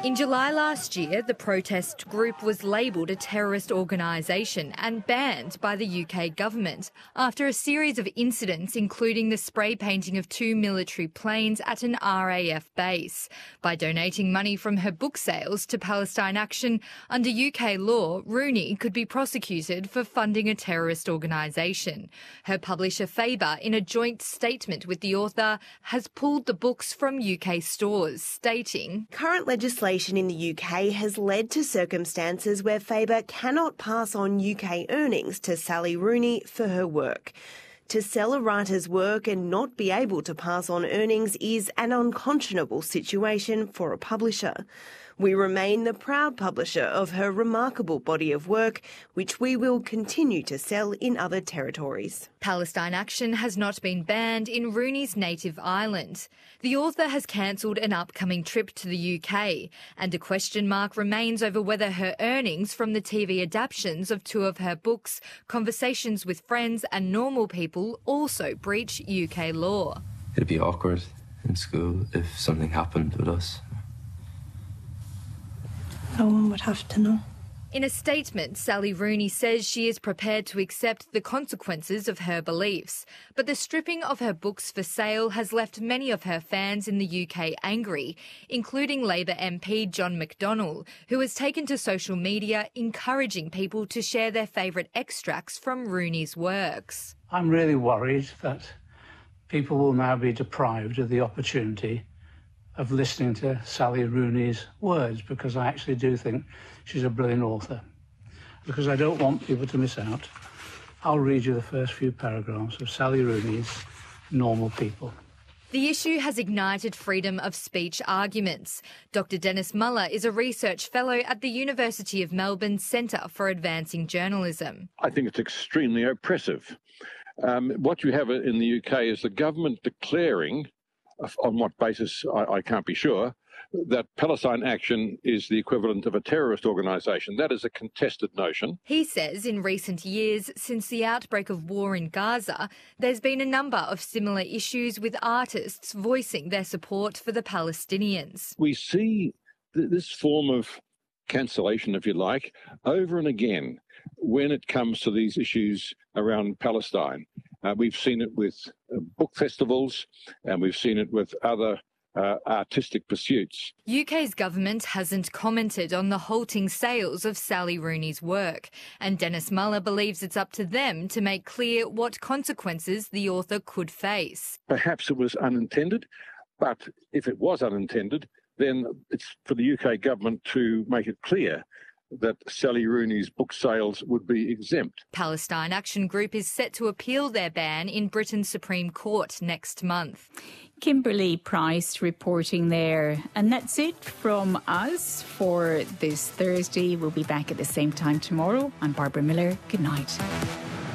In July last year, the protest group was labelled a terrorist organisation and banned by the UK government after a series of incidents, including the spray painting of 2 military planes at an RAF base. By donating money from her book sales to Palestine Action, under UK law, Rooney could be prosecuted for funding a terrorist organisation. Her publisher Faber, in a joint statement with the author, has pulled the books from UK stores, stating, "Current legislation in the UK has led to circumstances where Faber cannot pass on UK earnings to Sally Rooney for her work. To sell a writer's work and not be able to pass on earnings is an unconscionable situation for a publisher. We remain the proud publisher of her remarkable body of work, which we will continue to sell in other territories." Palestine Action has not been banned in Rooney's native island. The author has cancelled an upcoming trip to the UK, and a question mark remains over whether her earnings from the TV adaptations of 2 of her books, Conversations with Friends and Normal People, also breach UK law. It'd be awkward in school if something happened with us. No one would have to know. In a statement, Sally Rooney says she is prepared to accept the consequences of her beliefs, but the stripping of her books for sale has left many of her fans in the UK angry, including Labor MP John McDonnell, who has taken to social media encouraging people to share their favourite extracts from Rooney's works. "I'm really worried that people will now be deprived of the opportunity of listening to Sally Rooney's words, because I actually do think she's a brilliant author. Because I don't want people to miss out, I'll read you the first few paragraphs of Sally Rooney's Normal People." The issue has ignited freedom of speech arguments. Dr Dennis Muller is a research fellow at the University of Melbourne Centre for Advancing Journalism. I think it's extremely oppressive. What you have in the UK is the government declaring, on what basis I can't be sure, that Palestine Action is the equivalent of a terrorist organisation. That is a contested notion. He says in recent years, since the outbreak of war in Gaza, there's been a number of similar issues with artists voicing their support for the Palestinians. We see this form of cancellation, if you like, over and again when it comes to these issues around Palestine. We've seen it with book festivals, and we've seen it with other artistic pursuits. UK's government hasn't commented on the halting sales of Sally Rooney's work, and Dennis Muller believes it's up to them to make clear what consequences the author could face. Perhaps it was unintended, but if it was unintended, then it's for the UK government to make it clear that Sally Rooney's book sales would be exempt. Palestine Action Group is set to appeal their ban in Britain's Supreme Court next month. Kimberly Price reporting there. And that's it from us for this Thursday. We'll be back at the same time tomorrow. I'm Barbara Miller. Good night.